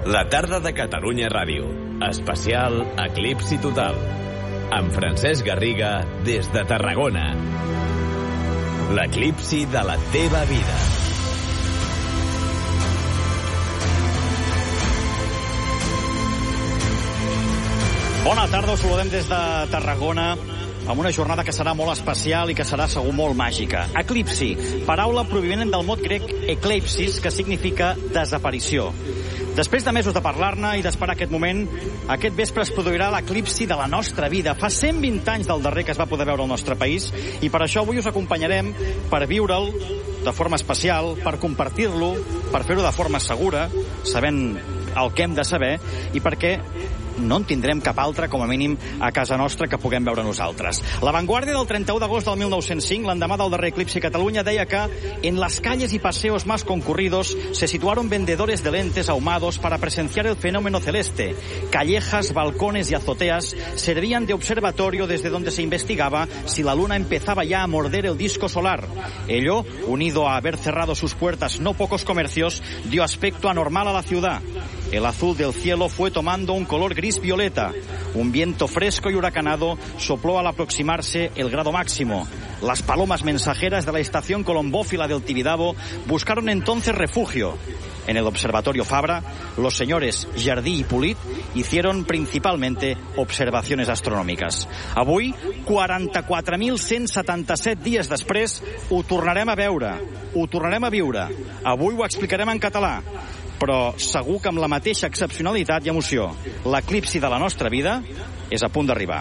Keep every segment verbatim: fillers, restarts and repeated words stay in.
La tarda de Catalunya Ràdio. Especial Eclipsi Total. Amb Francesc Garriga des de Tarragona. L'eclipsi de la teva vida. Bona tarda, us saludem des de Tarragona amb una jornada que serà molt especial i que serà segur molt màgica. Eclipsi, paraula provinent del mot grec ekleipsis, que significa desaparició. Després de mesos de parlar-ne i d'esperar aquest moment, aquest vespre es produirà l'eclipsi de la nostra vida. Fa cent vint anys del darrer que es va poder veure al nostre país i per això avui us acompanyarem per viure'l de forma especial, per compartir-lo, per fer-ho de forma segura, sabent el que hem de saber i perquè no en tindrem cap altre, com a mínim, a casa nostra que puguem veure nosaltres. La Vanguardia del trenta-u d'agost del mil nou-cents cinc, l'endemà del darrer eclipsi a Catalunya, deia que en las calles y paseos más concurridos se situaron vendedores de lentes ahumados para presenciar el fenómeno celeste. Callejas, balcones y azoteas servían de observatorio desde donde se investigaba si la luna empezaba ya a morder el disco solar. Ello, unido a haber cerrado sus puertas no pocos comercios, dio aspecto anormal a la ciudad. El azul del cielo fue tomando un color gris-violeta. Un viento fresco y huracanado sopló al aproximarse el grado máximo. Las palomas mensajeras de la estación colombófila del Tibidabo buscaron entonces refugio. En el observatorio Fabra, los señores Jardí y Pulit hicieron principalmente observaciones astronòmiques. Avui, quaranta-quatre mil cent setanta-set dies després, ho tornarem a veure, ho tornarem a viure. Avui ho explicarem en català, però segur que amb la mateixa excepcionalitat i emoció. L'eclipsi de la nostra vida és a punt d'arribar.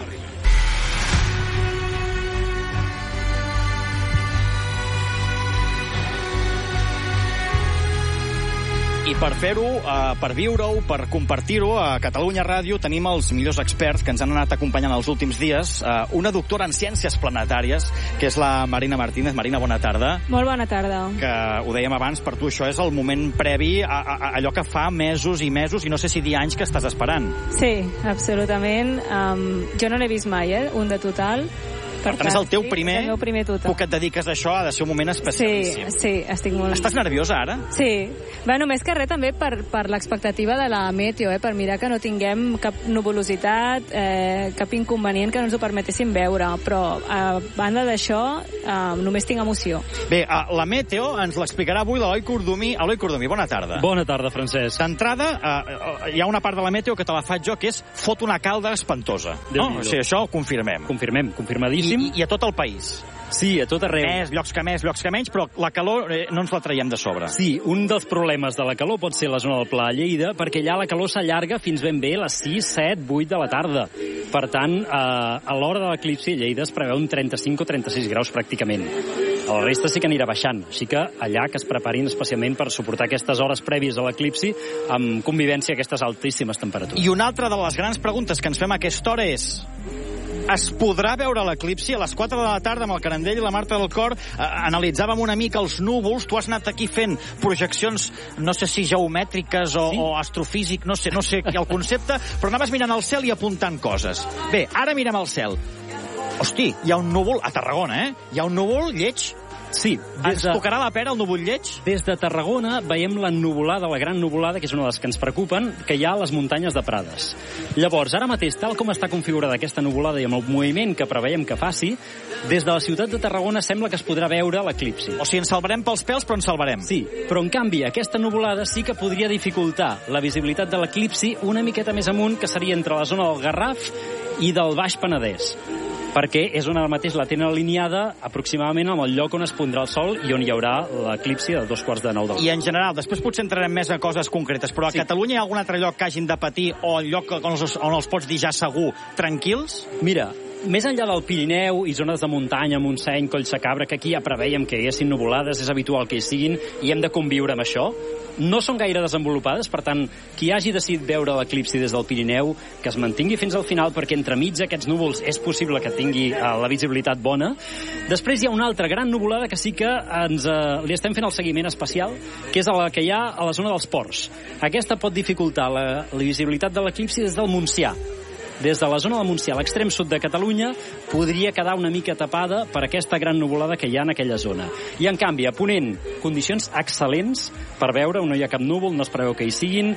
I per fer-ho, eh, per viure-ho, per compartir-ho, a Catalunya Ràdio tenim els millors experts que ens han anat acompanyant els últims dies. Eh, una doctora en ciències planetàries, que és la Marina Martínez. Marina, bona tarda. Molt bona tarda. Que ho dèiem abans, per tu això és el moment previ a, a, a allò que fa mesos i mesos, i no sé si dir anys, que estàs esperant. Sí, absolutament. Um, jo no l'he vist mai, eh? Un de total. Per tant, és el teu primer, el meu primer total. que et dediques a això, ha de ser un moment especialíssim. Sí, sí, estic molt... Estàs nerviosa, ara? Sí. Bueno, més que res també per, per l'expectativa de la meteo, eh? Per mirar que no tinguem cap nuvolositat, eh, cap inconvenient que no ens ho permetessin veure. Però, a banda d'això, eh, només tinc emoció. Bé, la meteo ens l'explicarà avui l'Eloi Cordomí. Eloi Cordomí, bona tarda. Bona tarda, Francesc. D'entrada, eh, hi ha una part de la meteo que te la faig jo, que és fot una calda espantosa. No? O sigui, això ho confirmem. Confirmem, confirmadíssim. I, I a tot el país. Sí, a tot arreu. Més, llocs que més, llocs que menys, però la calor eh, no ens la traiem de sobre. Sí, un dels problemes de la calor pot ser la zona del Pla de Lleida, perquè allà la calor s'allarga fins ben bé a les sis, set, vuit de la tarda. Per tant, eh, a l'hora de l'eclipsi a Lleida es preveu un trenta-cinc o trenta-sis graus pràcticament. A la resta sí que anirà baixant, així que allà que es preparin especialment per suportar aquestes hores prèvies a l'eclipsi amb convivència a aquestes altíssimes temperatures. I una altra de les grans preguntes que ens fem a aquesta hora és: es podrà veure l'eclipsi? A les quatre de la tarda amb el Carandell i la Marta del Cor eh, analitzàvem una mica els núvols. Tu has anat aquí fent projeccions, no sé si geomètriques o, sí? o astrofísic, no sé, no sé el concepte, però anaves mirant el cel i apuntant coses. Bé, ara mirem el cel. Hosti, hi ha un núvol a Tarragona, eh? Hi ha un núvol lleig. Sí. Ens de... tocarà la pera el núvol lleig? Des de Tarragona veiem la nuvolada, la gran nuvolada, que és una de les que ens preocupen, que hi ha a les muntanyes de Prades. Llavors, ara mateix, tal com està configurada aquesta nuvolada i amb el moviment que preveiem que faci, des de la ciutat de Tarragona sembla que es podrà veure l'eclipsi. O sigui, ens salvarem pels pèls, però ens salvarem. Sí, però en canvi, aquesta nuvolada sí que podria dificultar la visibilitat de l'eclipsi una miqueta més amunt, que seria entre la zona del Garraf i del Baix Penedès, perquè és on ara mateix la tenen alineada aproximadament amb el lloc on es pondrà el sol i on hi haurà l'eclipsi de dos quarts de nou del I en general, després potser entrarem més a coses concretes, però a sí. Catalunya hi ha algun altre lloc que hagin de patir o el lloc on els, on els pots dir ja segur tranquils? Mira, més enllà del Pirineu i zones de muntanya, Montseny, Collsacabra, que aquí ja preveiem que hi haguessin nuvolades, és habitual que hi siguin i hem de conviure amb això, no són gaire desenvolupades, per tant, qui hagi decidit veure l'eclipsi des del Pirineu, que es mantingui fins al final, perquè entremig aquests núvols és possible que tingui eh, la visibilitat bona. Després hi ha una altra gran nuvolada que sí que ens, eh, li estem fent el seguiment especial, que és la que hi ha a la zona dels ports. Aquesta pot dificultar la, la visibilitat de l'eclipsi des del Montsià. des de la zona de Montsià, a l'extrem sud de Catalunya, podria quedar una mica tapada per aquesta gran nuvolada que hi ha en aquella zona. I, en canvi, a Ponent, condicions excel·lents per veure, no hi ha cap núvol, no es preveu que hi siguin.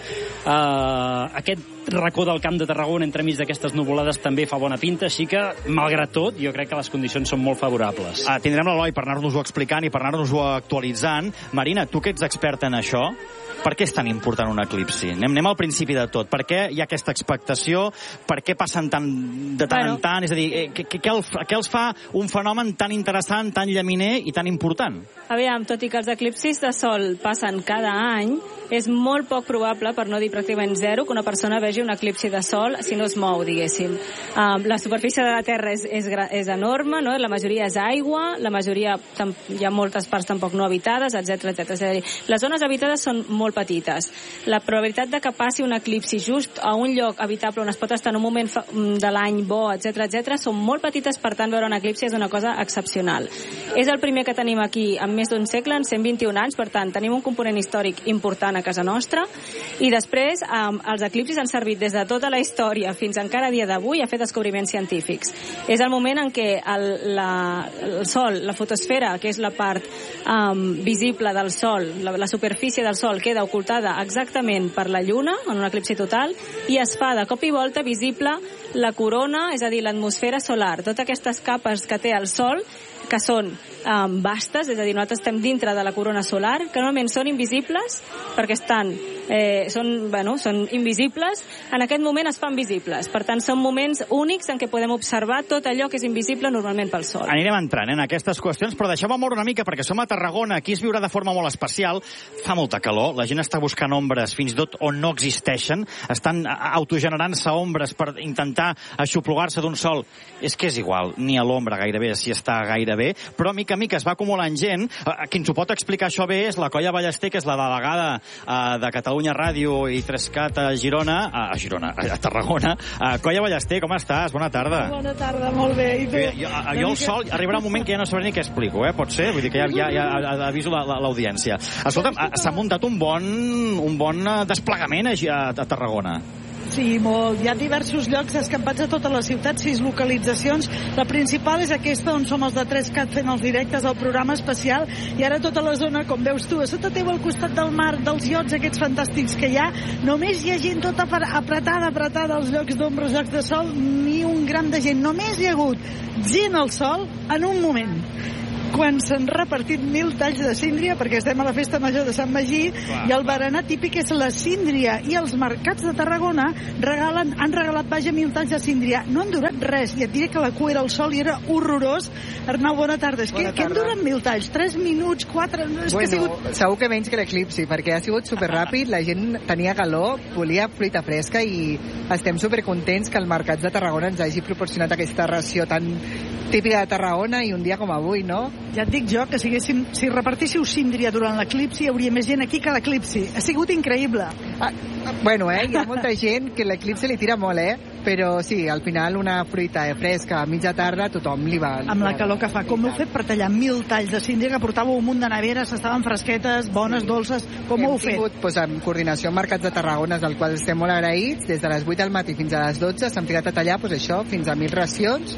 Uh, aquest racó del Camp de Tarragona entremig d'aquestes nuvolades també fa bona pinta, així que, malgrat tot, jo crec que les condicions són molt favorables. Ah, tindrem l'Eloi per anar-nos-ho explicant i per anar-nos-ho actualitzant. Marina, tu que ets experta en això, per què és tan important un eclipsi? Anem, anem al principi de tot. Per què hi ha aquesta expectació? Per què passen tan, de tant bueno. en tant? És a dir, què, què, el, què els fa un fenomen tan interessant, tan llaminer i tan important? Aviam, tot i que els eclipsis de sol passen cada any, és molt poc probable, per no dir pràcticament zero, que una persona vegi un eclipsi de sol si no es mou, diguéssim. Um, la superfície de la Terra és, és, és enorme, no? La majoria és aigua, la majoria, hi ha moltes parts tampoc no habitades, etcètera, etcètera. És a dir, les zones habitades són molt petites. La probabilitat de que passi un eclipsi just a un lloc habitable on es pot estar en un moment de l'any bo, etcètera, etcètera, són molt petites, per tant, veure un eclipsi és una cosa excepcional. És el primer que tenim aquí en més d'un segle, en cent vint-i-un anys, per tant, tenim un component històric important a casa nostra, i després um, els eclipsis han servit des de tota la història fins encara a dia d'avui a fer descobriments científics. És el moment en què el, la, el Sol, la fotosfera, que és la part um, visible del Sol, la, la superfície del Sol queda ocultada exactament per la Lluna, en un eclipsi total, i es fa de cop i volta visible la corona, és a dir, l'atmosfera solar. Totes aquestes capes que té el Sol, que són um, vastes, és a dir, nosaltres estem dintre de la corona solar, que normalment són invisibles, perquè estan, eh, són, bueno, són invisibles, en aquest moment es fan visibles. Per tant, són moments únics en què podem observar tot allò que és invisible normalment pel Sol. Anirem entrant en aquestes qüestions, però deixeu-me moure una mica, perquè som a Tarragona, aquí es viurà de forma molt especial, fa molta calor, la gent està buscant ombres fins i tot on no existeixen, estan autogenerant-se ombres per intentar aixoplugar-se d'un sol. És que és igual, ni a l'ombra gairebé, si està gaire bé, però mica a mica es va acumulant gent. Qui ens ho pot explicar això bé és la Colla Ballester, que és la delegada uh, de Catalunya Ràdio i Trescat a Girona, a Girona, a Tarragona. Uh, Colla Ballester, com estàs? Bona tarda. Bona tarda, molt bé. I tu? Jo, jo, jo el sol, arribarà un moment que ja no sabré ni què explico, eh? Pot ser? Vull dir que ja, ja, ja aviso l'audiència. Escolta'm, s'ha muntat un bon, un bon desplegament a, a Tarragona. Sí, molt. Hi ha diversos llocs escampats a tota la ciutat, sis localitzacions. La principal és aquesta on som els de Trescat fent els directes del programa especial, i ara tota la zona, com veus tu, a sota teu al costat del mar, dels iots aquests fantàstics que hi ha, només hi ha gent tota apretada, apretada als llocs d'ombra, als llocs de sol, ni un gram de gent. Només hi ha hagut gent al sol en un moment, quan s'han repartit mil talls de síndria, perquè estem a la festa major de Sant Magí. Clar. I el berenar típic és la síndria, i els mercats de Tarragona regalen, han regalat, vaja, mil talls de síndria. No han durat res, i et diré que la cua era al sol i era horrorós. Arnau, bona tarda. És bona que, tarda. Què han durat mil talls? Tres minuts, quatre... És bueno, que ha sigut... segur que menys que l'eclipsi, perquè ha sigut superràpid, la gent tenia calor, volia fruita fresca, i estem supercontents que el mercat de Tarragona ens hagi proporcionat aquesta ració tan típica de Tarragona, i un dia com avui, no? Ja et dic jo que si, si repartíssiu síndria durant l'eclipsi hi hauria més gent aquí que l'eclipsi. Ha sigut increïble. Ah, bueno, eh, hi ha molta gent que l'eclipsi li tira molt, eh? Però sí, al final una fruita fresca a mitja tarda tothom li va... Amb la calor que fa. Com heu fet per tallar mil talls de síndria que portàveu un munt de neveres, estaven fresquetes, bones, dolces? Com ho heu fet? Hem tingut, doncs, en coordinació amb Mercats de Tarragona, del qual estem molt agraïts, des de les vuit del matí fins a les dotze s'han ficat a tallar, doncs això, fins a mil racions,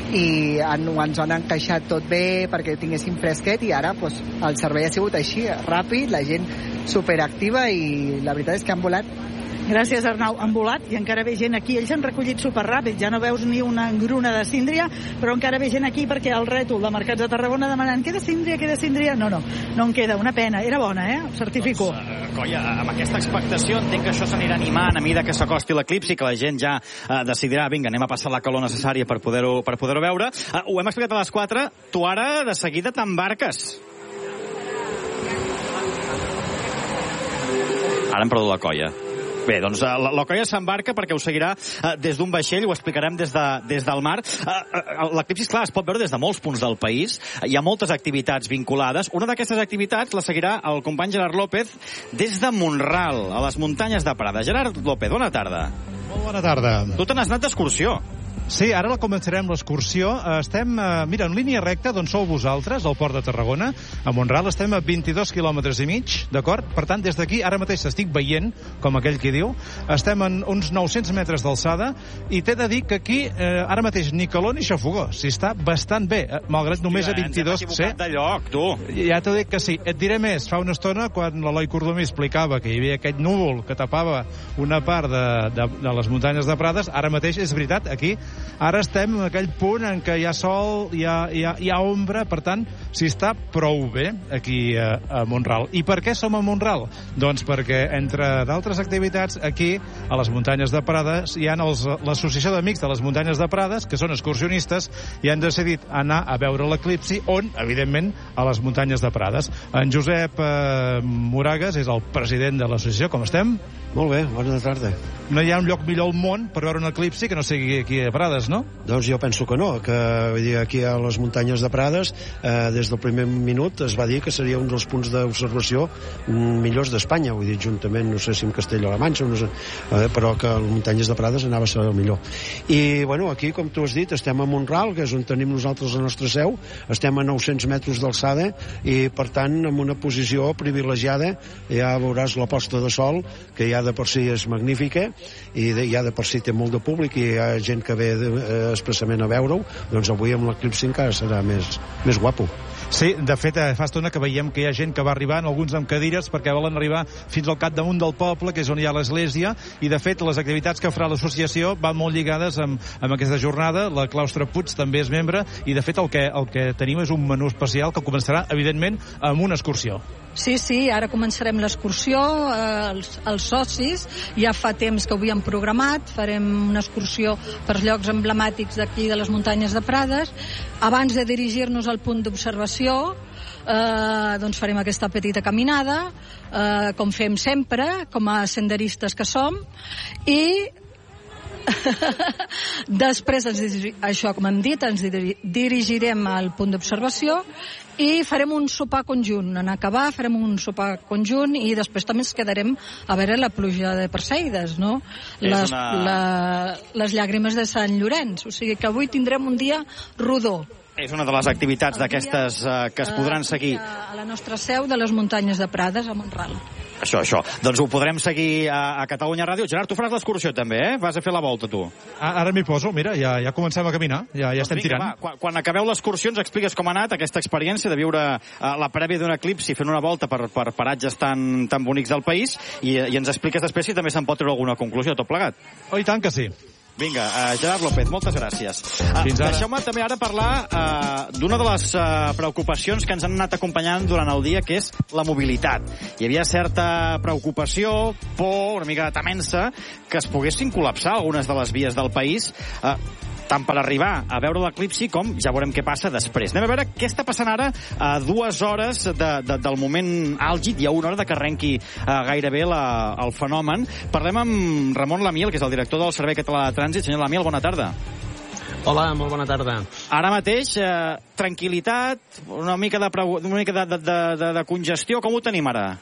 i han, ens han encaixat tot bé perquè tinguéssim fresquet, i ara doncs, el servei ha sigut així, ràpid, la gent superactiva, i la veritat és que han volat. Gràcies, Arnau. Han volat i encara ve gent aquí. Ells han recollit superràpid. Ja no veus ni una engruna de síndria, però encara ve gent aquí perquè el rètol de Mercats de Tarragona demanant queda síndria, queda síndria. No, no, no en queda. Una pena. Era bona, eh? Ho certifico. Doncs, uh, Colla, amb aquesta expectació entenc que això s'anirà animant a mesura que s'acosti l'eclipsi, que la gent ja uh, decidirà, vinga, anem a passar la calor necessària per poder-ho per poder-ho veure. Uh, ho hem explicat a les quatre. Tu ara de seguida t'embarques. Ara hem perdut la Colla. Bé, doncs la, la Colla s'embarca perquè ho seguirà uh, des d'un vaixell, ho explicarem des, de, des del mar. Uh, uh, L'eclipsi, clar, es pot veure des de molts punts del país. Uh, hi ha moltes activitats vinculades. Una d'aquestes activitats la seguirà el company Gerard López des de Mont-ral, a les muntanyes de Prada. Gerard López, bona tarda. Molt bona tarda. Tu te n'has anat d'excursió. Sí, ara la començarem l'excursió. Estem, eh, mira, en línia recta d'on sou vosaltres, al Port de Tarragona, a Mont-ral, estem a vint-i-dos quilòmetres i mig, d'acord? Per tant, des d'aquí, ara mateix estic veient, com aquell qui diu, estem en uns nou-cents metres d'alçada, i t'he de dir que aquí, eh, ara mateix, ni calor ni xafogó. Si està bastant bé, eh, malgrat Hòstia, només a vint-i-dos... Ens hem equivocat de lloc, tu. Ja t'ho dic que sí. Et diré més. Fa una estona, quan l'Eloi Cordomí explicava que hi havia aquest núvol que tapava una part de, de, de les muntanyes de Prades, ara mateix és veritat, aquí ara estem en aquell punt en què hi ha sol, hi ha, hi ha, hi ha ombra, per tant, s'hi està prou bé aquí a, a Mont-ral. I per què som a Mont-ral? Doncs perquè, entre d'altres activitats, aquí, a les muntanyes de Prades, hi ha l'Associació d'Amics de les Muntanyes de Prades, que són excursionistes, i han decidit anar a veure l'eclipsi, on, evidentment, a les muntanyes de Prades. En Josep eh, Moragas és el president de l'associació. Com estem? Molt bé, bona tarda. No hi ha un lloc millor al món per veure un eclipsi que no sigui aquí a Prades, no? Doncs jo penso que no, que vull dir, aquí a les muntanyes de Prades, eh, des del primer minut es va dir que seria un dels punts d'observació millors d'Espanya, vull dir, juntament, no sé si amb Castella-la Manxa, no sé, eh, però que a les muntanyes de Prades anava a ser el millor. I, bueno, aquí, com tu has dit, estem a Mont-ral, que és on tenim nosaltres la nostra seu, estem a nou-cents metres d'alçada i, per tant, en una posició privilegiada, ja veuràs la posta de sol, que ja de per si és magnífica, i de, ja de per si té molt de públic, i hi ha gent que ve de, eh, expressament a veure-ho, doncs avui amb l'eclipsi encara serà més, més guapo. Sí, de fet, fa estona que veiem que hi ha gent que va arribant, alguns amb cadires, perquè volen arribar fins al capdamunt del poble, que és on hi ha l'església, i de fet les activitats que farà l'associació van molt lligades amb, amb aquesta jornada. La Claustre Puig també és membre, i de fet el que, el que tenim és un menú especial que començarà, evidentment, amb una excursió. Sí, sí, ara començarem l'excursió, eh, els, els socis, ja fa temps que ho havíem programat, farem una excursió per llocs emblemàtics d'aquí de les muntanyes de Prades. Abans de dirigir-nos al punt d'observació, eh, doncs farem aquesta petita caminada, eh, com fem sempre, com a senderistes que som, i després, això com hem dit, ens dirigirem al punt d'observació i farem un sopar conjunt. En acabar farem un sopar conjunt i després també ens quedarem a veure la pluja de Perseides, no? Les, una... la, les llàgrimes de Sant Llorenç. O sigui que avui tindrem un dia rodó. És una de les activitats d'aquestes uh, que es podran seguir. A la nostra seu de les muntanyes de Prades, a Mont-ral. Això, això. Doncs ho podrem seguir a, a Catalunya Ràdio. Gerard, tu faràs l'excursió també, eh? Vas a fer la volta, tu. Ara m'hi poso, mira, ja, ja comencem a caminar, ja, ja doncs estem vinga, tirant. Va, quan, quan acabeu l'excursió ens expliques com ha anat aquesta experiència de viure uh, la prèvia d'un eclipsi fent una volta per, per paratges tan, tan bonics del país, i, i ens expliques després si també se'n pot treure alguna conclusió, tot plegat. Oh, i tant que sí. Vinga, uh, Gerard López, moltes gràcies. Uh, Fins ara. Deixeu-me també ara parlar uh, d'una de les uh, preocupacions que ens han anat acompanyant durant el dia, que és la mobilitat. Hi havia certa preocupació, por, una mica de temença, que es poguessin col·lapsar algunes de les vies del país, uh, tant per arribar a veure l'eclipsi com ja veurem què passa després. Anem a veure què està passant ara a dues hores de, de, del moment àlgid i a una hora de que arrenqui uh, gairebé la, el fenomen. Parlem amb Ramon Lamiel, que és el director del Servei Català de Trànsit. Senyor Lamiel, bona tarda. Hola, molt bona tarda. Ara mateix, eh, tranquil·litat, una mica de, una mica de, de, de, de congestió, com ho tenim ara?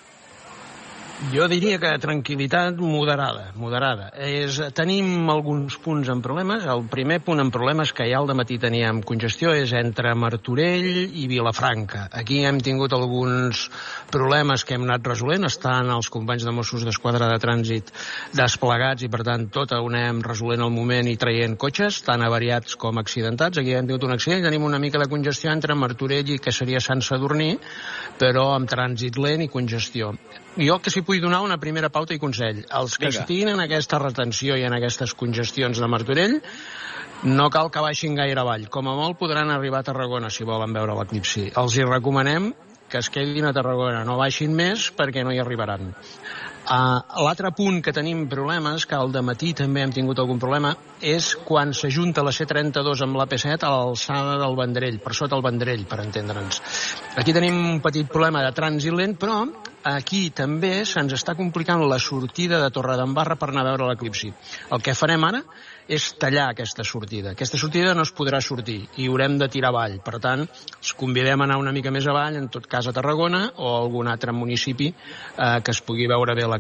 Jo diria que tranquil·litat moderada, moderada. És, tenim alguns punts amb problemes. El primer punt amb problemes que ja al dematí teníem congestió és entre Martorell i Vilafranca. Aquí hem tingut alguns problemes que hem anat resolent. Estan els companys de Mossos d'Esquadra de Trànsit desplegats i, per tant, tot ho anem resolent al moment i traient cotxes, tant avariats com accidentats. Aquí hem tingut un accident i tenim una mica de congestió entre Martorell i que seria Sant Sadurní, però amb trànsit lent i congestió. Jo que si vull donar una primera pauta i consell. Els que Vinga. estiguin en aquesta retenció i en aquestes congestions de Martorell, no cal que baixin gaire avall. Com a molt podran arribar a Tarragona si volen veure l'eclipsi. Els hi recomanem que es quedin a Tarragona, no baixin més perquè no hi arribaran. Uh, L'altre punt que tenim problemes, que al dematí també hem tingut algun problema, és quan s'ajunta la C trenta-dos amb la P set a l'alçada del Vendrell, per sota el Vendrell, per entendre'ns. Aquí tenim un petit problema de trànsit lent, però aquí també se'ns està complicant la sortida de Torredembarra per anar a veure l'eclipsi. El que farem ara és tallar aquesta sortida. Aquesta sortida no es podrà sortir i haurem de tirar avall. Per tant, els convidem a anar una mica més avall, en tot cas a Tarragona o a algun altre municipi eh, que es pugui veure bé l'eclipsi.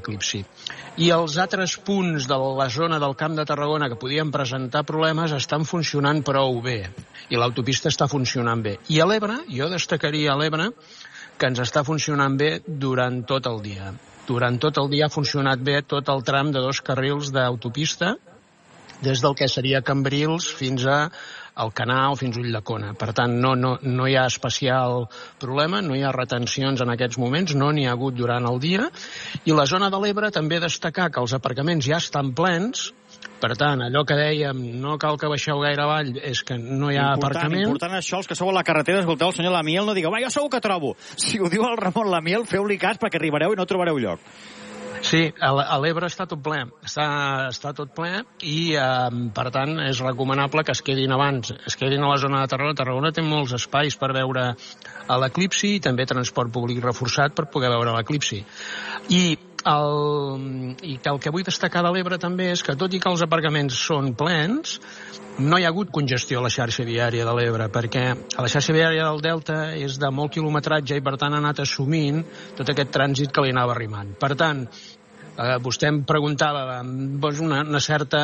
l'eclipsi. I els altres punts de la zona del Camp de Tarragona que podien presentar problemes estan funcionant prou bé, i l'autopista està funcionant bé. I a l'Ebre, jo destacaria a l'Ebre, que ens està funcionant bé durant tot el dia. Durant tot el dia ha funcionat bé tot el tram de dos carrils d'autopista, des del que seria Cambrils fins a Alcanar o fins a Ulldecona. Per tant, no, no, no hi ha especial problema, no hi ha retencions en aquests moments, no n'hi ha hagut durant el dia. I la zona de l'Ebre també destacar que els aparcaments ja estan plens. Per tant, allò que dèiem, no cal que baixeu gaire avall, és que no hi ha important, aparcament. Important això, els que sou a la carretera, escolteu el senyor Lamiel, no digueu, va, jo segur que trobo. Si ho diu el Ramon Lamiel, feu-li cas perquè arribareu i no trobareu lloc. Sí, a l'Ebre està tot ple, està, està tot ple i, eh, per tant, és recomanable que es quedin abans, es quedin a la zona de Tarragona. Tarragona té molts espais per veure l'eclipsi i també transport públic reforçat per poder veure l'eclipsi. I el, i que el que vull destacar de l'Ebre també és que, tot i que els aparcaments són plens, no hi ha hagut congestió a la xarxa viària de l'Ebre, perquè a la xarxa viària del Delta és de molt quilometratge i, per tant, ha anat assumint tot aquest trànsit que li anava arrimant. Per tant, eh, vostè em preguntava doncs una, una certa...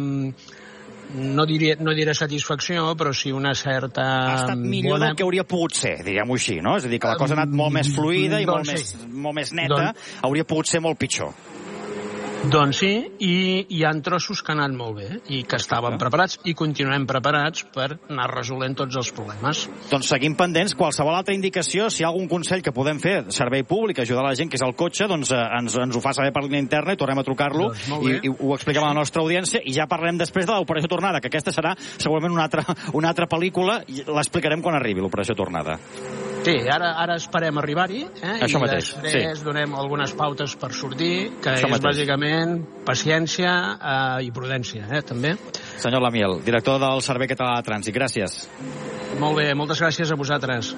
No diré, no diré satisfacció, però sí una certa... Ha estat millor bona... del que hauria pogut ser, diguem-ho així, no? És a dir, que la cosa ha anat molt més fluida i doncs molt, sí. més, molt més neta. Doncs... Hauria pogut ser molt pitjor. Doncs sí, i hi ha trossos que han anat molt bé i que estàvem preparats i continuem preparats per anar resolent tots els problemes. Doncs seguim pendents. Qualsevol altra indicació, si hi ha algun consell que podem fer, servei públic, ajudar la gent que és al cotxe, doncs eh, ens, ens ho fa saber per línia interna i tornem a trucar-lo doncs, i, i ho expliquem a la nostra audiència i ja parlem després de l'operació tornada, que aquesta serà segurament una altra, una altra pel·lícula i l'explicarem quan arribi l'operació tornada. Sí, ara, ara esperem arribar-hi, eh? Això i mateix, després sí. donem algunes pautes per sortir, que Això és mateix. bàsicament paciència eh, i prudència, eh, també. Senyor Lamiel, director del Servei Català de Trànsit, gràcies. Molt bé, moltes gràcies a vosaltres.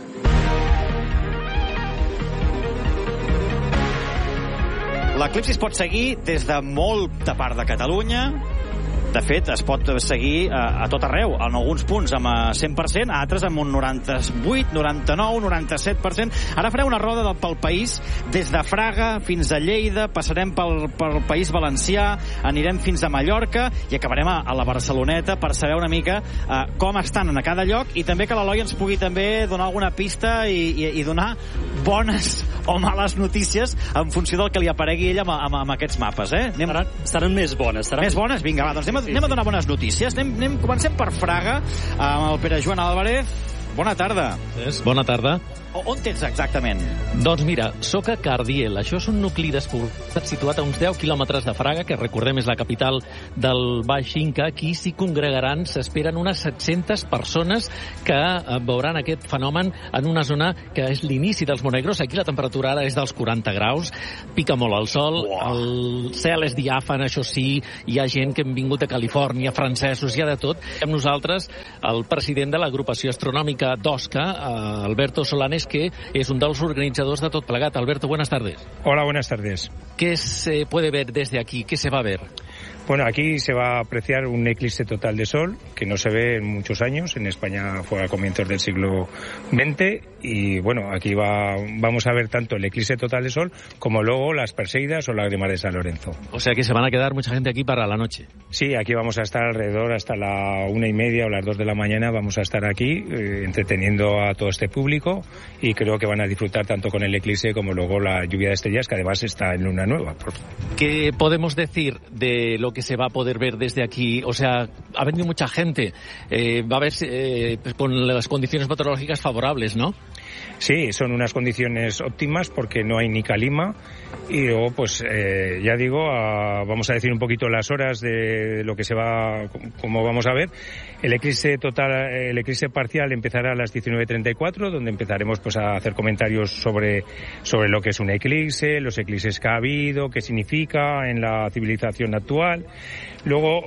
L'eclipsi es pot seguir des de molta part de Catalunya. De fet, es pot seguir a, a tot arreu, en alguns punts amb cent per cent, a altres amb un noranta-vuit, noranta-nou, noranta-set per cent. Ara farem una roda del, pel país, des de Fraga fins a Lleida, passarem pel, pel País Valencià, anirem fins a Mallorca i acabarem a, a la Barceloneta per saber una mica eh, com estan en cada lloc i també que l'Eloi ens pugui també donar alguna pista i, i, i donar bones o males notícies en funció del que li aparegui ella amb, amb, amb aquests mapes. Eh? Anem... Seran, seran més bones. Seran... Més bones? Vinga, va, doncs anem a, anem a donar bones notícies. Anem, anem, comencem per Fraga amb el Pere Joan Álvarez. Bona tarda. Yes, bona tarda. On ets exactament? Doncs mira, soc a Cardiel. Això és un nucli despoblat situat a uns deu quilòmetres de Fraga, que recordem és la capital del Baix Inca. Aquí s'hi congregaran, s'esperen unes set-centes persones que veuran aquest fenomen en una zona que és l'inici dels Monegros. Aquí la temperatura ara és dels quaranta graus, pica molt el sol, wow. El cel és diàfan, això sí, hi ha gent que hem vingut de Califòrnia, francesos, hi ha de tot. Amb nosaltres el president de l'agrupació astronòmica d'Osca, Alberto Solanes, que es un de los organizadores de tot plegat. Alberto, buenas tardes. Hola, buenas tardes. ¿Qué se puede ver desde aquí? ¿Qué se va a ver? Bueno, aquí se va a apreciar un eclipse total de sol que no se ve en muchos años. En España fue a comienzos del siglo veinte y bueno, aquí va, vamos a ver tanto el eclipse total de sol como luego las Perseidas o lágrimas de San Lorenzo. O sea que se van a quedar mucha gente aquí para la noche. Sí, aquí vamos a estar alrededor hasta la una y media o las dos de la mañana. Vamos a estar aquí eh, entreteniendo a todo este público y creo que van a disfrutar tanto con el eclipse como luego la lluvia de estrellas, que además está en luna nueva. ¿Qué podemos decir de lo que se va a poder ver desde aquí? O sea, ha venido mucha gente, eh, va a ver eh, con las condiciones meteorológicas favorables, ¿no? Sí, son unas condiciones óptimas porque no hay ni calima y luego, pues, eh, ya digo, a, vamos a decir un poquito las horas de lo que se va, como vamos a ver. El eclipse total, el eclipse parcial empezará a las diecinueve treinta y cuatro, donde empezaremos pues a hacer comentarios sobre, sobre lo que es un eclipse, los eclipses que ha habido, qué significa en la civilización actual. Luego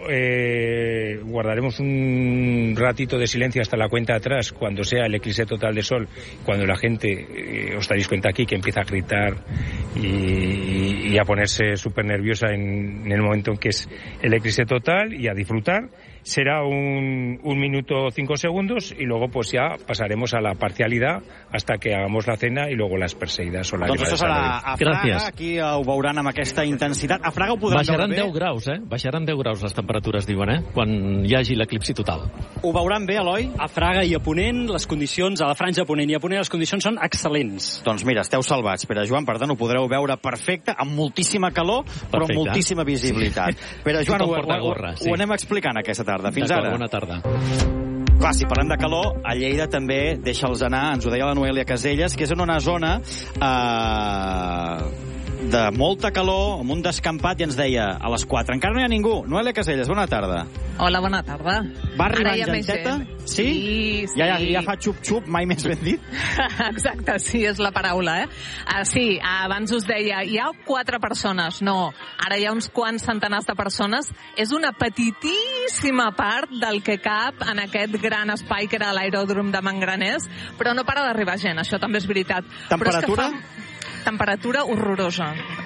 eh, guardaremos un ratito de silencio hasta la cuenta atrás cuando sea el eclipse total de sol, cuando la gente, eh, os daréis cuenta aquí, que empieza a gritar y, y a ponerse súper nerviosa en, en el momento en que es el eclipse total y a disfrutar. será un, un minuto cinco segundos y luego pues ya pasaremos a la parcialidad hasta que hagamos la cena y luego las perseguidas o la Doncs això serà a Fraga, Gràcies. Aquí ho veuran amb aquesta intensitat. A Fraga ho podran Baixaran veure bé. deu graus, eh? Baixaran deu graus les temperatures, diuen, eh? Quan hi hagi l'eclipsi total. Ho veuran bé, Eloi? A Fraga i a Ponent, les condicions, a la franja Ponent i a Ponent, les condicions són excel·lents. Doncs mira, esteu salvats, Pere Joan, per tant ho podreu veure perfecte, amb moltíssima calor, però amb moltíssima visibilitat. Pere Joan, ho, ho, gorra, sí. ho anem explicant aquesta tarda. Fins ara. Bona tarda. Clar, si parlem de calor, a Lleida també, deixa'ls anar, ens ho deia la Noelia Caselles, que és en una zona eh, de molta calor, amb un descampat, i ens deia a les quatre. Encara no hi ha ningú. Noelia Caselles, bona tarda. Hola, bona tarda. Va arribar genteta? Sí? Sí, sí. Ja, ja, ja fa xup-xup, mai més ben dit. Exacte, sí, és la paraula, eh? Uh, sí, abans us deia, hi ha quatre persones. No, ara hi ha uns quants centenars de persones. És una petitíssima part del que cap en aquest gran espai que era l'aeròdrom de Mangraners, però no para d'arribar gent, això també és veritat. Temperatura? Però és que fa... Temperatura horrorosa.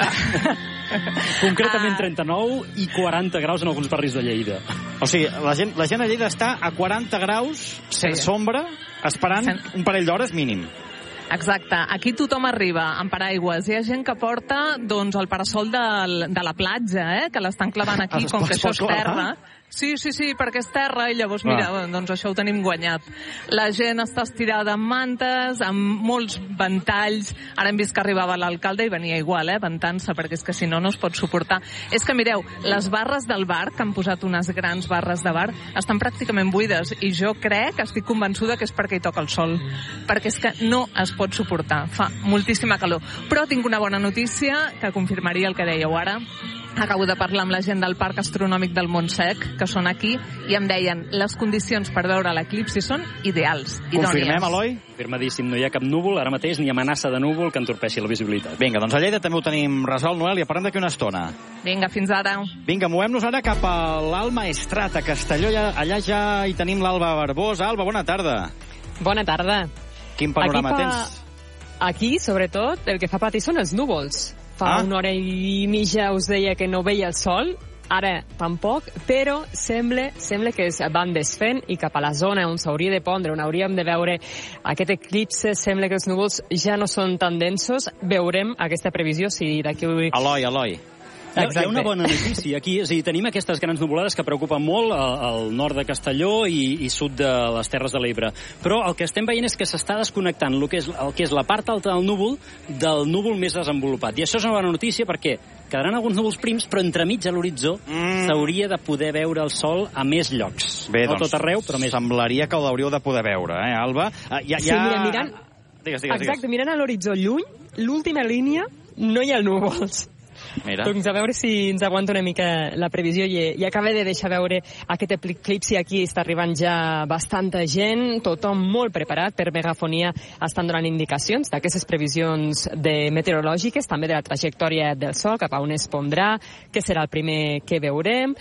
Concretament trenta-nou i quaranta graus en alguns barris de Lleida. O sigui, la gent, la gent a Lleida està a quaranta graus, sense sí. sombra, esperant un parell d'hores mínim. Exacte. Aquí tothom arriba amb paraigües. Hi ha gent que porta doncs, el parasol de, de la platja, eh? Que l'estan clavant aquí, com que això és terra. Sí, sí, sí, perquè és terra i llavors, mira, ah. doncs això ho tenim guanyat. La gent està estirada amb mantes, amb molts ventalls. Ara hem vist que arribava l'alcalde i venia igual, eh, ventant-se, perquè és que si no, no es pot suportar. És que, mireu, les barres del bar, que han posat unes grans barres de bar, estan pràcticament buides i jo crec, estic convençuda que és perquè hi toca el sol. Perquè és que no es pot suportar. Fa moltíssima calor. Però tinc una bona notícia que confirmaria el que dèieu ara. Acabo de parlar amb la gent del Parc Astronòmic del Montsec, que són aquí, i em deien les condicions per veure l'eclipsi són ideals, idònies. Confirmem, Eloi? Confirmadíssim, no hi ha cap núvol, ara mateix ni amenaça de núvol que entorpeixi la visibilitat. Vinga, doncs a Lleida també ho tenim resolt, Noel, i parlem d'aquí una estona. Vinga, fins ara. Vinga, movem-nos ara cap a l'Alma Estrat, a Castelló, allà ja hi tenim l'Alba Barbós. Alba, bona tarda. Bona tarda. Quin panorama aquí fa... tens? Aquí, sobretot, el que fa patir són els núvols. Fa ah. una hora i mitja us deia que no veia el sol, ara tampoc, però sembla, sembla que es van desfent i cap a la zona on s'hauria de pondre, on hauríem de veure aquest eclipse, sembla que els núvols ja no són tan densos. Veurem aquesta previsió si d'aquí... Eloi, Eloi. Hi ha, hi ha una bona notícia aquí, és a dir, tenim aquestes grans nuvolades que preocupen molt al, al nord de Castelló i, i sud de les Terres de l'Ebre, però el que estem veient és que s'està desconnectant el que, és, el que és la part alta del núvol del núvol més desenvolupat, i això és una bona notícia perquè quedaran alguns núvols prims, però entremig a l'horitzó mm. s'hauria de poder veure el sol a més llocs. Bé, no doncs, tot arreu, però més... semblaria que ho hauríeu de poder veure, eh, Alba? Uh, ja, sí, ja... mira, mirant... Digues, digues, Exacte, digues. mirant a l'horitzó lluny, l'última línia no hi ha núvols. Mira. Doncs a veure si ens aguanta una mica la previsió i, i acaba de deixar veure aquest eclipsi. Aquí està arribant ja bastanta gent, tothom molt preparat. Per megafonia estan donant indicacions d'aquestes previsions de meteorològiques, també de la trajectòria del sol, cap a on es pondrà, què serà el primer que veurem.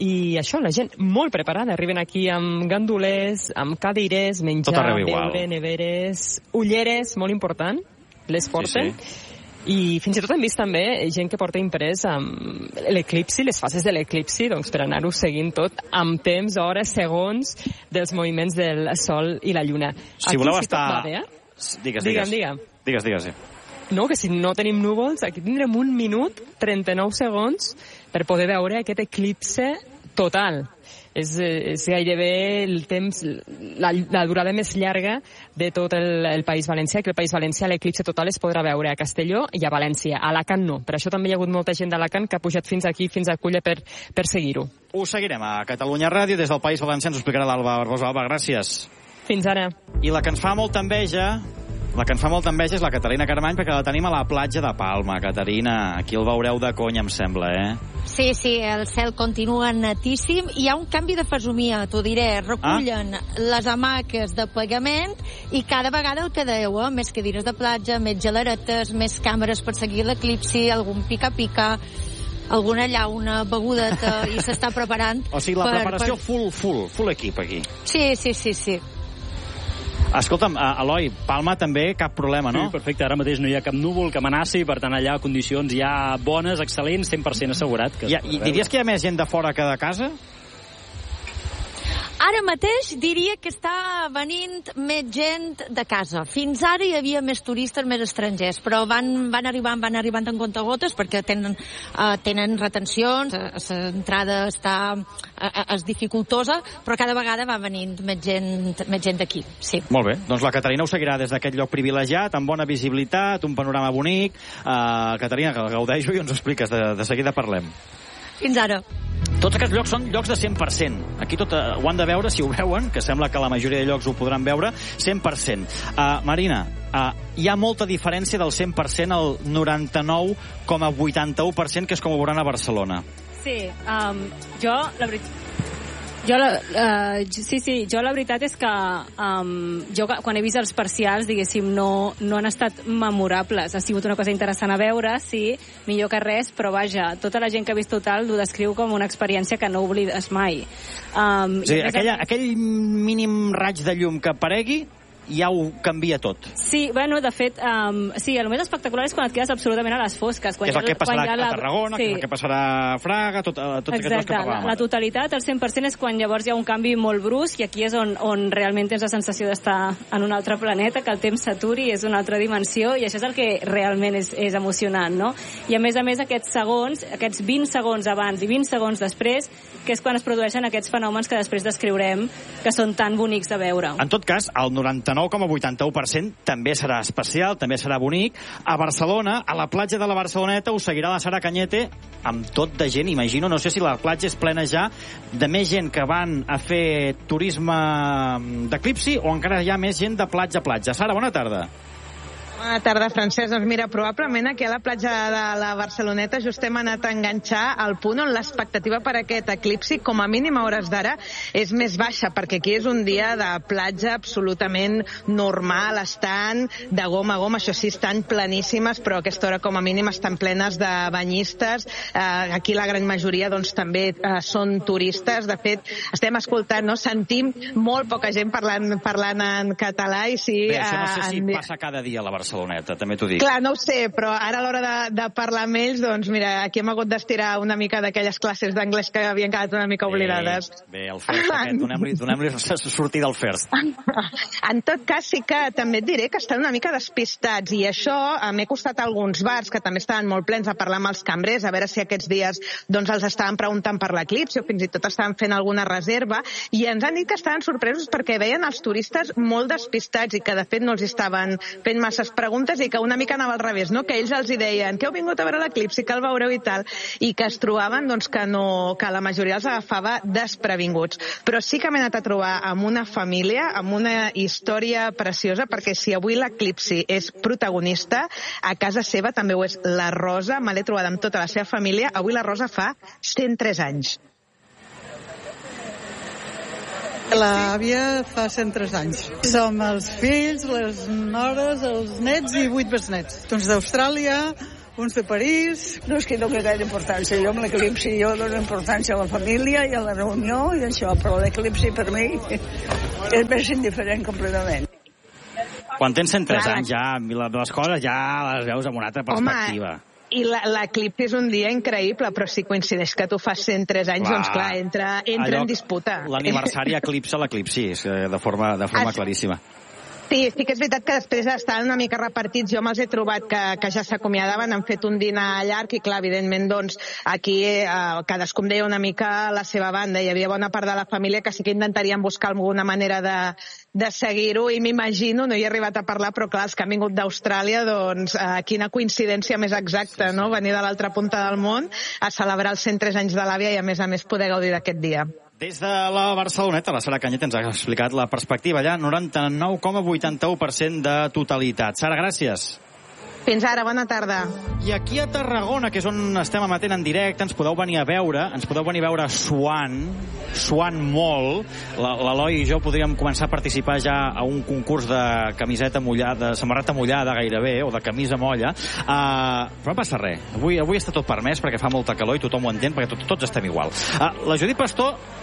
I això, la gent molt preparada. Arriben aquí amb gandolers, amb cadires, menjar, beure, neveres, ulleres, molt important, les porten. Sí, sí. I fins i tot hem vist també gent que porta imprès amb l'eclipsi, les fases de l'eclipsi, doncs per anar-ho seguint tot amb temps, hores, segons dels moviments del Sol i la Lluna. Si aquí, voleu si estar... Tot va bé, eh? Digues, digues. Digues, digues, digues, sí. No, que si no tenim núvols, aquí tindrem un minut, trenta-nou segons, per poder veure aquest eclipse total. És, és gairebé el temps, la, la durada més llarga de tot el, el País Valencià, que el País Valencià l'eclipse total es podrà veure a Castelló i a València. A Alacant no. Per això també hi ha hagut molta gent d'Alacant que ha pujat fins aquí, fins a Culla, per, per seguir-ho. Ho seguirem a Catalunya Ràdio. Des del País Valencià ens ho explicarà l'Alba Barbosa. Alba, gràcies. Fins ara. I la que ens fa molta enveja... La que ens fa molta enveja és la Caterina Carmany, perquè la tenim a la platja de Palma. Caterina, aquí el veureu de conya, em sembla, eh? Sí, sí, el cel continua netíssim. Hi ha un canvi de fesomia, t'ho diré. Recullen ah? les hamaques de pagament i cada vegada el que dèieu, eh? Més cadires de platja, més gelaretes, més càmeres per seguir l'eclipsi, algun pica-pica, alguna llauna, begudeta, i s'està preparant. O sigui, la per, preparació per... full, full, full equip aquí. Sí, sí, sí, sí. Escolta'm, Eloi, Palma també cap problema, no? Sí, perfecte, ara mateix no hi ha cap núvol que amenaci, per tant allà condicions ja bones, excel·lents, cent per cent assegurat. Que ja, I diries que hi ha més gent de fora que de casa? Ara mateix diria que està venint més gent de casa. Fins ara hi havia més turistes, més estrangers, però van, van arribant, van arribant en comptagotes perquè tenen, uh, tenen retencions, l'entrada està uh, és dificultosa, però cada vegada va venint més gent, més gent d'aquí, sí. Molt bé, doncs la Caterina ho seguirà des d'aquest lloc privilegiat, amb bona visibilitat, un panorama bonic. Uh, Caterina, que gaudeixo i ens ho expliques, de, de seguida parlem. Fins ara. Tots aquests llocs són llocs de cent per cent. Aquí tot uh, ho han de veure, si ho veuen, que sembla que la majoria de llocs ho podran veure, cent per cent. Uh, Marina, uh, hi ha molta diferència del cent per cent al noranta-nou coma vuitanta-u per cent, que és com ho veuran a Barcelona. Sí, um, jo, la veritat... Jo la, uh, sí, sí, jo la veritat és que um, jo quan he vist els parcials, diguéssim, no, no han estat memorables. Ha sigut una cosa interessant a veure, sí, millor que res, però vaja, tota la gent que ha vist Total ho descriu com una experiència que no oblides mai. Um, sí, aquella, aquell mínim raig de llum que aparegui ja ho canvia tot. Sí, bueno, de fet, um, sí, el més espectacular és quan et quedes absolutament a les fosques. Quan que és el que passarà a la... a Tarragona, sí. Que és el que passarà a Fraga, tot, tots aquests llocs que parlàvem. La, la totalitat, el cent per cent, és quan llavors hi ha un canvi molt brusc i aquí és on, on realment tens la sensació d'estar en un altre planeta, que el temps s'aturi, és una altra dimensió, i això és el que realment és, és emocionant, no? I a més a més aquests segons, aquests vint segons abans i vint segons després, que és quan es produeixen aquests fenòmens que després descriurem, que són tan bonics de veure. En tot cas, el noranta-nou coma vuitanta-u per cent també serà especial, també serà bonic. A Barcelona, a la platja de la Barceloneta, us seguirà la Sara Cañete amb tot de gent, imagino. No sé si la platja és plena ja de més gent que van a fer turisme d'eclipsi o encara hi ha més gent de platja a platja. Sara, bona tarda. Bona tarda, Francesc. Doncs mira, probablement aquí a la platja de la Barceloneta just hem anat a enganxar al punt on l'expectativa per aquest eclipsi, com a mínim a hores d'ara, és més baixa, perquè aquí és un dia de platja absolutament normal, estan de gom a gom, això sí, estan pleníssimes, però a aquesta hora com a mínim estan plenes de banyistes. Eh, aquí la gran majoria doncs també eh, són turistes. De fet, estem escoltant, no? Sentim molt poca gent parlant, parlant en català i sí... Bé, això no sé eh, si en... passa cada dia a la Barceloneta. Barceloneta, també t'ho dic. Clar, no ho sé, però ara a l'hora de, de parlar amb ells, doncs mira, aquí hem hagut d'estirar una mica d'aquelles classes d'anglès que havien quedat una mica oblidades. Bé, bé el first aquest, donem-li donem sortir del first. En tot cas, sí que també et diré que estan una mica despistats, i això m'he costat a alguns bars que també estaven molt plens a parlar amb els cambrers, a veure si aquests dies doncs els estaven preguntant per l'eclipsi o fins i tot estaven fent alguna reserva, i ens han dit que estaven sorpresos perquè veien els turistes molt despistats i que de fet no els estaven fent masses preguntes i que una mica anava al revés, no? Que ells els hi deien que heu vingut a veure l'eclipsi, que el veureu i tal, i que es trobaven doncs, que, no, que la majoria els agafava desprevinguts. Però sí que m'he anat a trobar amb una família, amb una història preciosa, perquè si avui l'eclipsi és protagonista, a casa seva també ho és la Rosa, me l'he trobat amb tota la seva família. Avui la Rosa fa cent tres anys. L'àvia fa cent tres anys. Som els fills, les nores, els nets i vuit besnets. Uns d'Austràlia, uns de París... No és que doni gaire importància. Jo amb l'eclipsi jo dono importància a la família i a la reunió i això, però l'eclipsi per mi és més indiferent completament. Quan tens cent tres anys ja, les coses ja les veus amb una altra perspectiva. Home, i l'eclipsi és un dia increïble, però si coincideix que tu fas cent tres anys, clar, doncs clar, entra, entra en disputa. L'aniversari eclipsa l'eclipsi, de forma, de forma claríssima. Sí, sí que és veritat que després estaven una mica repartits. Jo me'ls he trobat que, que ja s'acomiadaven, han fet un dinar llarg i, clar, evidentment, doncs, aquí eh, cadascú em deia una mica la seva banda. Hi havia bona part de la família que sí que intentarien buscar alguna manera de, de seguir-ho, i m'imagino, no hi he arribat a parlar, però clar, els que han vingut d'Austràlia, doncs, eh, quina coincidència més exacta, no?, venir de l'altra punta del món a celebrar els cent tres anys de l'àvia i, a més a més, poder gaudir d'aquest dia. Des de la Barceloneta, la Sara Cañete ens ha explicat la perspectiva allà, noranta-nou coma vuitanta-u per cent de totalitat. Sara, gràcies. Fins ara, bona tarda. I aquí a Tarragona, que és on estem emetent en directe, ens podeu venir a veure, ens podeu venir a veure suant, suant molt. L'Eloi i jo podríem començar a participar ja a un concurs de camiseta mullada, de samarreta mullada gairebé, o de camisa molla, uh, però no passa res. Avui, avui està tot permès perquè fa molta calor i tothom ho entén, perquè tot, tots estem igual. Uh, la Judit Pastor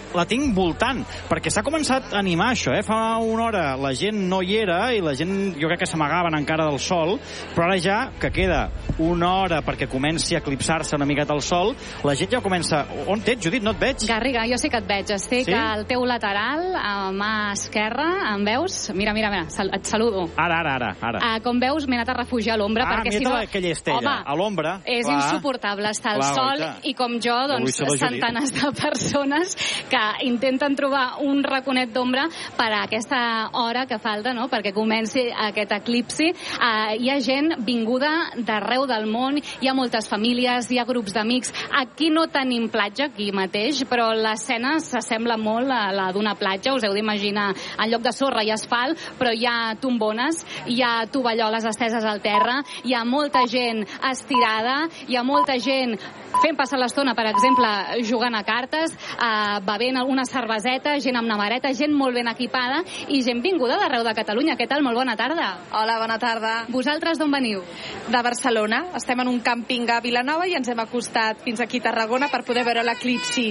la tinc voltant, perquè s'ha començat a animar això, eh? Fa una hora la gent no hi era i la gent jo crec que s'amagaven encara del sol, però ara ja que queda una hora perquè comenci a eclipsar-se una miqueta el sol, la gent ja comença... On ets, Judit? No et veig? Garriga, jo sí que et veig. Estic sí? al teu lateral, a mà esquerra, em veus? Mira, mira, mira, sal et saludo. Ara, ara, ara. ara. Uh, com veus, m'he anat a refugiar a l'ombra, ah, perquè si no... Ah, aquella estella, home, a l'ombra. És clar. Insuportable estar al sol oita. I com jo, doncs, centenars de persones que intenten trobar un raconet d'ombra per a aquesta hora que falta, no?, perquè comenci aquest eclipsi. Uh, hi ha gent vinguda d'arreu del món, hi ha moltes famílies, hi ha grups d'amics. Aquí no tenim platja, aquí mateix, però l'escena s'assembla molt a la d'una platja. Us heu d'imaginar, en lloc de sorra i asfalt, però hi ha tombones, hi ha tovalloles esteses al terra, hi ha molta gent estirada, hi ha molta gent fent passar l'estona, per exemple, jugant a cartes, eh, bevent alguna cerveseta, gent amb navareta, gent molt ben equipada i gent vinguda d'arreu de Catalunya. Què tal? Molt bona tarda. Hola, bona tarda. Vosaltres d'on veniu? De Barcelona. Estem en un càmping a Vilanova i ens hem acostat fins aquí a Tarragona per poder veure l'eclipsi.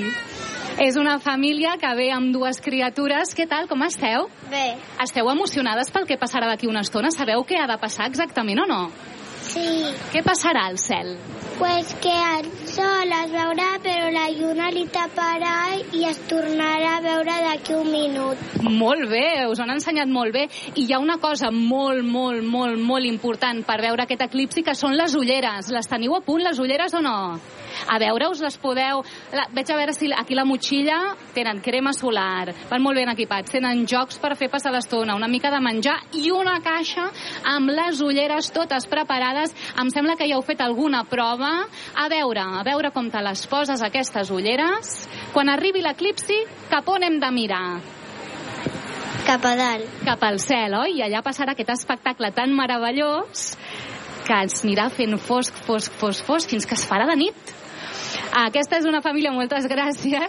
És una família que ve amb dues criatures. Què tal? Com esteu? Bé. Esteu emocionades pel que passarà d'aquí una estona? Sabeu què ha de passar exactament o no? Sí. Què passarà al cel? Pues que el sol es veurà, però la lluna li taparà i es tornarà a veure d'aquí un minut. Molt bé, us han ensenyat molt bé. I hi ha una cosa molt, molt, molt, molt important per veure aquest eclipsi, que són les ulleres. Les teniu a punt, les ulleres, o no? A veure, us les podeu... La... Veig a veure si aquí la motxilla tenen crema solar, van molt ben equipats, tenen jocs per fer passar l'estona, una mica de menjar i una caixa amb les ulleres totes preparades. Em sembla que ja heu fet alguna prova. A veure, a veure com te les poses, aquestes ulleres. Quan arribi l'eclipsi, cap on hem de mirar? Cap a dalt. Cap al cel, oi? I allà passarà aquest espectacle tan meravellós que ens anirà fent fosc, fosc, fosc, fosc, fins que es farà de nit. Aquesta és una família, moltes gràcies.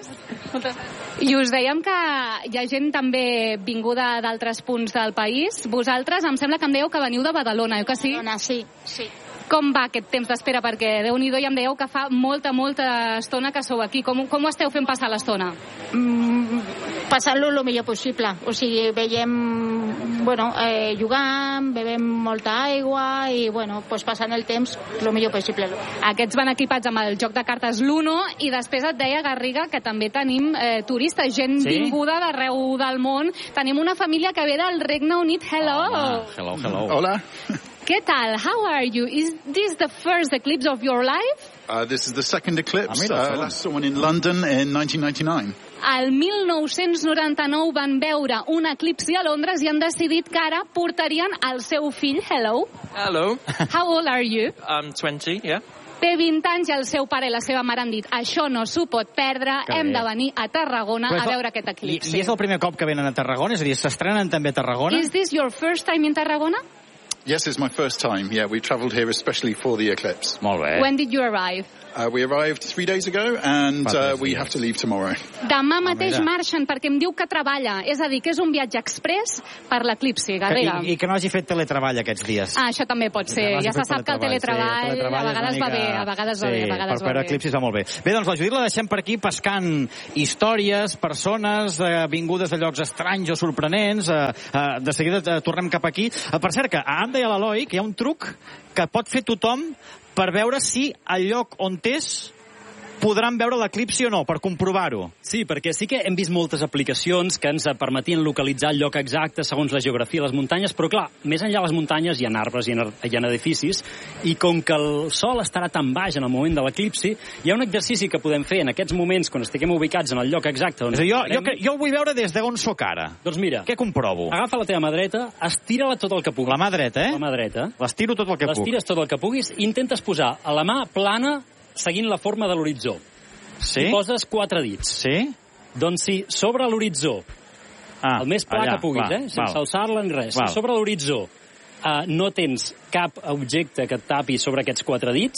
I us dèiem que hi ha gent també vinguda d'altres punts del país. Vosaltres, em sembla que em dèieu que veniu de Badalona, oi que sí? Badalona, sí, sí. Com va aquest temps d'espera? Perquè, Déu-n'hi-do, ja em dèieu que fa molta, molta estona que sou aquí. Com, com ho esteu fent passar l'estona? Mm, passant-lo el millor possible. O sigui, veiem, bueno, eh, jugant, bevem molta aigua i, bueno, pues passant el temps el millor possible. Aquests van equipats amb el joc de cartes l'Uno i després et deia, Garriga, que també tenim eh, turistes, gent sí? vinguda d'arreu del món. Tenim una família que ve del Regne Unit. Hello! Oh, hello, hello. Hola. Què tal? How are you? Is this the first eclipse of your life? Uh, this is the second eclipse. Ah, mira, uh, last saw one in London in nineteen ninety-nine. El mil nou-cents noranta-nou van veure un eclipsi a Londres i han decidit que ara portarien el seu fill. Hello. Hello. How old are you? I'm twenty, yeah. Té vint anys i el seu pare i la seva mare han dit això no s'ho pot perdre, que hem bé. de venir a Tarragona a veure aquest eclipsi. I, I és el primer cop que venen a Tarragona? És a dir, s'estrenen també a Tarragona? Is this your first time in Tarragona? Yes, it's my first time. Yeah, we travelled here especially for the eclipse. Molt bé. When did you arrive? Uh, we arrived three days ago and uh, we have to leave tomorrow. Demà mateix ah, marxen perquè em diu que treballa. És a dir, que és un viatge express per l'eclipsi, Garriga. I, I que no hagi fet teletreball aquests dies. Ah, això també pot ser. No ja se sap que el teletreball, sí, el teletreball a vegades va bé, a vegades va bé, a vegades va bé. Per veure eclipsis va molt bé. Bé, doncs la Judit la deixem per aquí pescant històries, persones eh, vingudes de llocs estranys o sorprenents. Eh, eh, de seguida eh, tornem cap aquí. Eh, per cert, que a Anda i a l'Eloi, que hi ha un truc que pot fer tothom per veure si al lloc on és podran veure l'eclipsi o no, per comprovar-ho. Sí, perquè sí que hem vist moltes aplicacions que ens permetien localitzar el lloc exacte segons la geografia de les muntanyes, però clar, més enllà de les muntanyes hi ha arbres, hi ha, hi ha edificis, i com que el sol estarà tan baix en el moment de l'eclipsi, hi ha un exercici que podem fer en aquests moments, quan estiguem ubicats en el lloc exacte on... És a dir, jo, jo, jo el vull veure des d'on sóc ara. Doncs mira... Què comprovo? Agafa la teva mà dreta, estira-la tot el que puguis. La mà dreta, eh? La mà dreta. L'estiro tot el que puc. L'estires tot el que puguis i intentes posar a la mà plana seguint la forma de l'horitzó. Sí? I poses quatre dits. Sí? Doncs si sobre l'horitzó, ah, el més pla allà, que puguis, val, eh? sense alçar-la ni res, val. Si sobre l'horitzó uh, no tens cap objecte que et tapi sobre aquests quatre dits,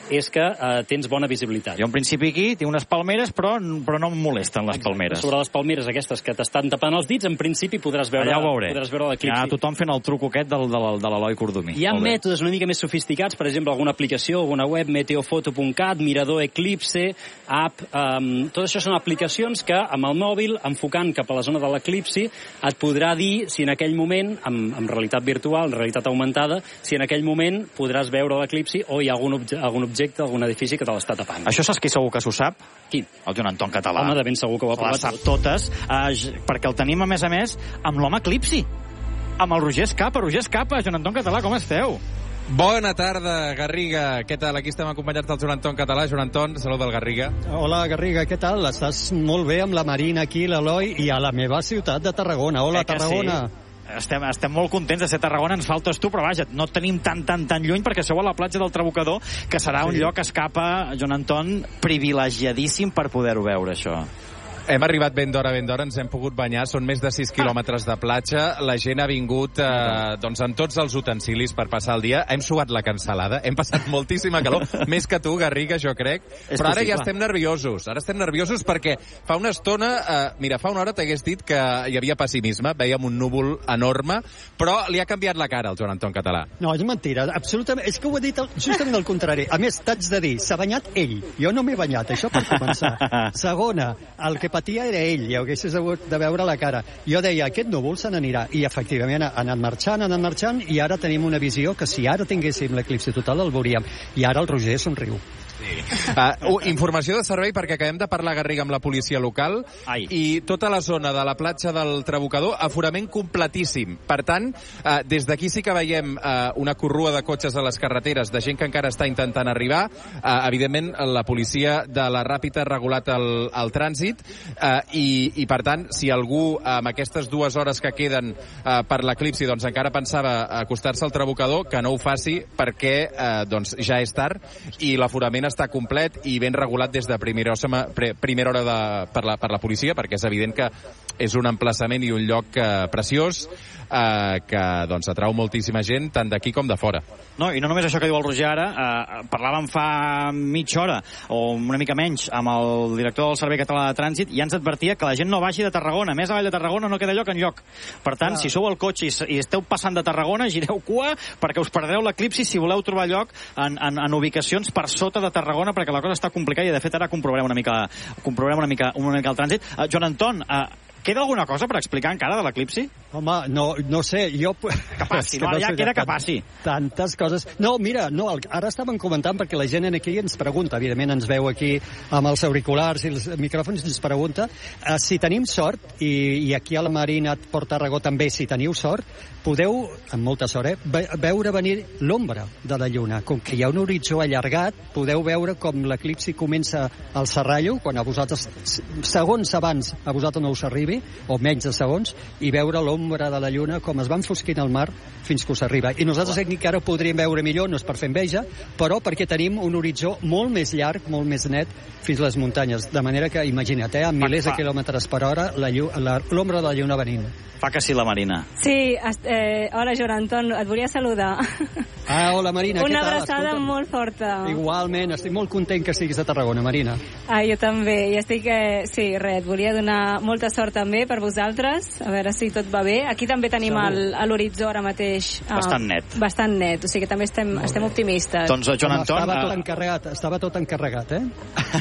és que eh, tens bona visibilitat. Jo, en principi, aquí tinc unes palmeres, però, però no em molesten les palmeres. Sobre les palmeres aquestes que t'estan tapant els dits, en principi podràs veure, ja ho veuré. podràs veure l'eclipsi. Ja tothom fent el truco aquest del, del, de l'Eloi Cordomí. Hi ha mètodes una mica més sofisticats, per exemple, alguna aplicació, alguna web, meteofoto punt cat, Mirador Eclipse, app... Um, tot això són aplicacions que, amb el mòbil, enfocant cap a la zona de l'eclipsi, et podrà dir si en aquell moment, amb, amb realitat virtual, en realitat augmentada, si en aquell moment podràs veure l'eclipsi o hi ha algun, obje, algun objecte, algun edifici que te l'està tapant. Això saps qui segur que s'ho sap? Qui? El Joan Anton Català. Home, de ben segur que ho ha provat. Les sap totes, eh, perquè el tenim, a més a més, amb l'home eclipsi. Amb el Roger Escapa. Roger Escapa, Joan Anton Català, com esteu? Bona tarda, Garriga. Què tal? Aquí estem acompanyats del Joan Anton Català. Joan Anton, salut del Garriga. Hola, Garriga, què tal? Estàs molt bé amb la Marina aquí, l'Eloi, i a la meva ciutat de Tarragona. Hola, eh Tarragona. Sí? Estem, estem molt contents de ser a Tarragona, ens faltes tu, però vaja, no tenim tan, tan, tan lluny perquè sou a la platja del Trabucador, que serà sí. un lloc que escapa, Joan Anton, privilegiadíssim per poder-ho veure, això. Hem arribat ben d'hora, ben d'hora, ens hem pogut banyar, són més de sis quilòmetres de platja, la gent ha vingut eh, doncs amb tots els utensilis per passar el dia, hem suat la cansalada, hem passat moltíssima calor, més que tu, Garriga, jo crec, És però ara possible. ja estem nerviosos, ara estem nerviosos perquè fa una estona, eh, mira, fa una hora t'hagués dit que hi havia pessimisme, vèiem un núvol enorme, però li ha canviat la cara al Joan Anton Català. No, és mentira, absolutament, és que ho he dit el, justament el contrari. A més, t'haig de dir, s'ha banyat ell, jo no m'he banyat, això per començar. Segona, el que patia era ell, i haguessis hagut de veure la cara. Jo deia, aquest núvol se n'anirà, i efectivament ha anat marxant, ha anat marxant, i ara tenim una visió que si ara tinguéssim l'eclipsi total el veuríem. I ara el Roger somriu. Sí. Uh, informació de servei perquè acabem de parlar, Garriga, amb la policia local. Ai. I tota la zona de la platja del Trabucador, aforament completíssim. Per tant, uh, des d'aquí sí que veiem uh, una corrua de cotxes a les carreteres, de gent que encara està intentant arribar. Uh, evidentment, la policia de la Ràpita ha regulat el, el trànsit uh, i, i, per tant, si algú amb aquestes dues hores que queden uh, per l'eclipsi doncs encara pensava acostar-se al Trabucador, que no ho faci perquè uh, doncs ja és tard i l'aforament està complet i ben regulat des de primera hora, primera hora de, per, la, per la policia, perquè és evident que és un emplaçament i un lloc eh, preciós eh, que doncs, atrau moltíssima gent, tant d'aquí com de fora. No, i no només això que diu el Roger ara, eh, parlàvem fa mitja hora, o una mica menys, amb el director del Servei Català de Trànsit, i ja ens advertia que la gent no baixi de Tarragona. Més avall de Tarragona no queda lloc en lloc. Per tant, ah. si sou al cotxe i, i esteu passant de Tarragona, gireu cua, perquè us perdreu l'eclipsi si voleu trobar lloc en, en, en ubicacions per sota de Tarragona, perquè la cosa està complicada i, de fet, ara comprovarem una mica, comprovarem una mica, una mica el trànsit. Uh, Joan Anton, uh, queda alguna cosa per explicar encara de l'eclipsi? Home, no, no sé, jo... Que passi, no, no ja queda que passi. Tantes coses... No, mira, no, ara estàvem comentant perquè la gent aquí ens pregunta, evidentment ens veu aquí amb els auriculars i els micròfons, ens pregunta uh, si tenim sort, i, i aquí a la Marina Port Tarragó també, si teniu sort, podeu, amb molta sort, eh, ve veure venir l'ombra de la Lluna. Com que hi ha un horitzó allargat, podeu veure com l'eclipsi comença al Serrallo, quan a vosaltres, segons abans a vosaltres no us arribi, o menys de segons, i veure l'ombra de la Lluna com es va enfosquint al mar fins que us arriba. I nosaltres aquí encara ho podríem veure millor, no és per fer enveja, però perquè tenim un horitzó molt més llarg, molt més net, fins a les muntanyes. De manera que, imagina't, eh, amb milers de quilòmetres per hora, l'ombra de la Lluna venint. Fa que sí, la Marina. Sí, eh, hola, Joan Anton, et volia saludar. Ah, hola, Marina, Una què tal? abraçada Escolta'm. molt forta. Igualment, estic molt content que estiguis a Tarragona, Marina. Ah, jo també, i estic, eh, sí, res, et volia donar molta sort també per vosaltres, a veure si tot va bé. Aquí també tenim l'horitzó ara mateix. Eh, bastant net. Bastant net, o sigui que també estem, estem optimistes. Doncs, Joan Anton... Estava tot encarregat, estava tot encarregat, eh?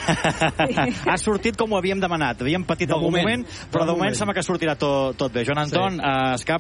Ha sortit com ho havíem demanat. Havíem patit algun moment, però de moment sembla que sortirà tot, tot bé. Joan Anton, sí. eh, Escapa,